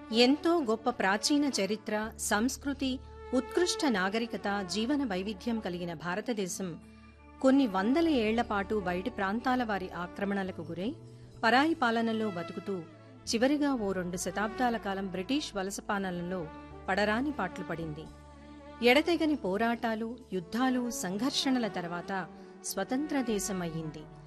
ఎంతో గొప్ప ప్రాచీన చరిత్ర, సంస్కృతి, ఉత్కృష్ట నాగరికత, జీవన వైవిధ్యం కలిగిన భారతదేశం కొన్ని వందల ఏళ్లపాటు బయటి ప్రాంతాల వారి ఆక్రమణలకు గురై పరాయి పాలనలో బతుకుతూ చివరిగా ఓ 2 శతాబ్దాల కాలం బ్రిటిష్ వలసపాలనలో పడరాని పాట్లు పడింది. ఎడతెగని పోరాటాలు, యుద్ధాలు, సంఘర్షణల తర్వాత స్వతంత్ర దేశం అయ్యింది.